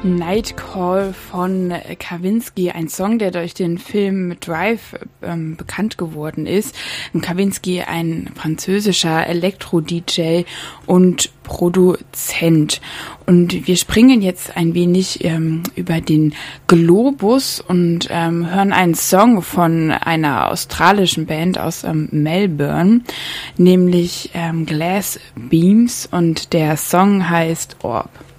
Night Call von Kavinsky, ein Song, der durch den Film Drive bekannt geworden ist. Kavinsky, ein französischer Elektro-DJ und Produzent. Und wir springen jetzt ein wenig über den Globus und hören einen Song von einer australischen Band aus Melbourne, nämlich Glass Beams, und der Song heißt Orb.